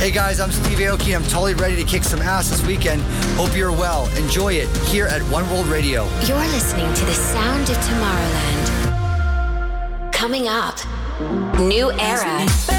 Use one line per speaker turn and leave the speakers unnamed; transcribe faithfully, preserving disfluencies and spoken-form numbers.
Hey guys, I'm Steve Aoki. I'm totally ready to kick some ass this weekend. Hope you're well. Enjoy it here at One World Radio.
You're listening to the sound of Tomorrowland. Coming up, New Era.